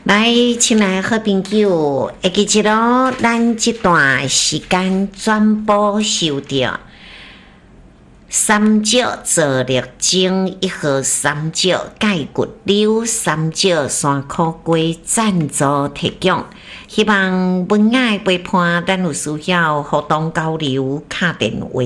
来，亲爱好朋友，会记得咯，咱这段时间全部收到三角助力精1号三角钙骨瘤三角山苦瓜赞助提供，希望文爱陪伴，咱有需要互动交流，打电话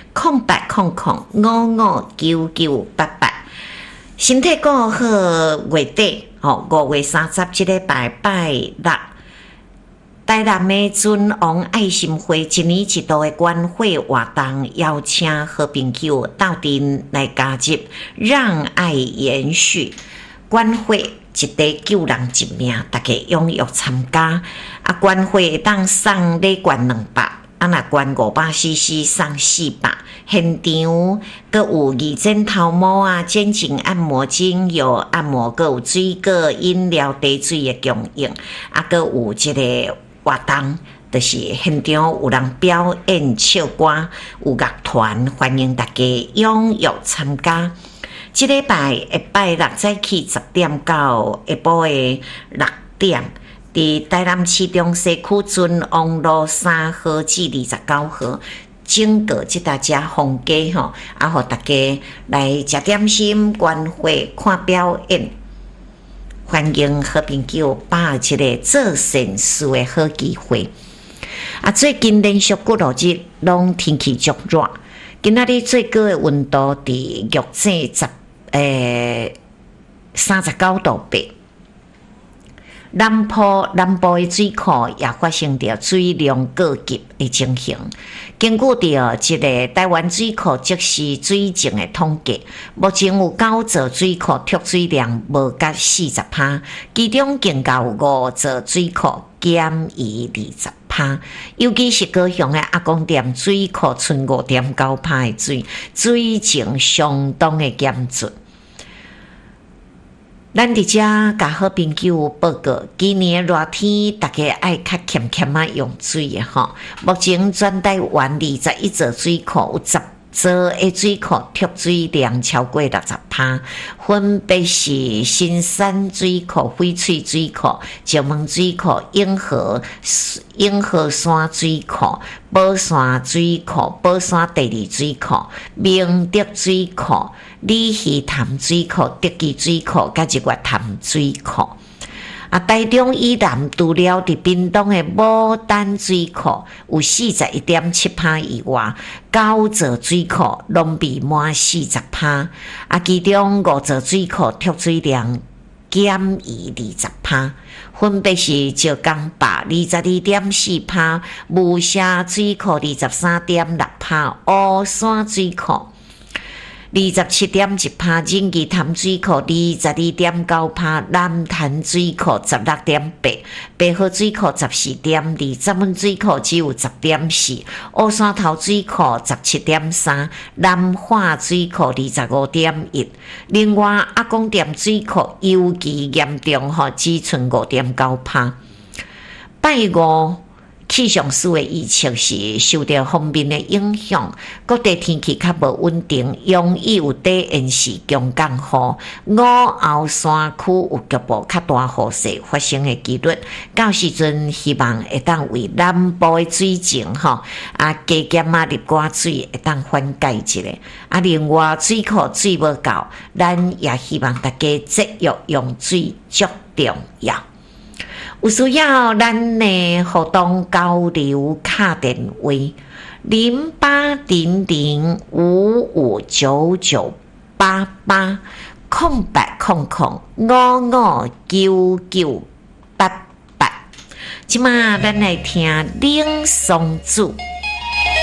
0800559988。身体顾好，月底5月30这礼拜拜六，台南的尊王爱心会一年一度的关会活动，邀请好朋友到阵来加入，让爱延续。关会一地救人一命，大家踊跃参加。关会会当送礼券200。若捐500cc 送400，现场阁有2针头毛肩颈按摩精油按摩，阁有水果饮料茶水的供应，阁有这个活动，就是现场有人表演唱歌，有乐团，欢迎大家踊跃参加。这礼拜下拜六早起10点到下晡的6点。伫台南市中西区尊王路3號至29號，整個這大家房間互大家來食點心、觀會、看表演，歡迎好朋友把這個做善事的好機會。最近連續幾落日，攏天氣足熱，今仔日最高的溫度佇約39度8。南部的水庫也發生着水量過急的情形。根據着這個台灣水庫即時水情的統計，目前有9座水庫蓄水量無達40%，其中更有5座水庫減於20%。尤其是高雄的阿公店水庫剩5.9%的水，水情相當的嚴峻。咱伫遮甲好朋友報告，今年熱天大家愛較儉儉用水的吼。目前全台灣21座水庫有10座的水庫蓄水量超過60%，分別是新山水庫、翡翠水庫、石門水庫、永和山水庫、寶山水庫、寶山第2水庫、明德水庫、李溪潭水庫、德基水庫，甲日月潭水庫。台中以南除了伫屏東的牡丹水庫有 41.7% 以外，9座水庫攏未滿 40%， 其中5座水庫蓄水量減於20%，分別是石岡壩 22.4%、霧社水庫 23.6%、烏山水庫27.1%， 仁義潭水庫 22.9%， 南潭水庫 16.8%， 白河水庫 14.2%， 十門水庫只有 10.4%， 烏山頭水庫 17.3%， 南化水庫 25.1%。另外，阿公店水庫尤其嚴重，只剩 5.9%。拜五氣象署的預測是受到鋒面的影響，各地天氣較無穩定，容易有低溫時強降雨。午後山區有局部較大雨勢發生的幾率，到時陣希望會當為南部的水情加減入寡水會當緩解一下。另外水庫水無夠，咱也希望大家節約用水足重要。有需要咱的互動交流，打電話0800559988。即馬咱來聽冷松子。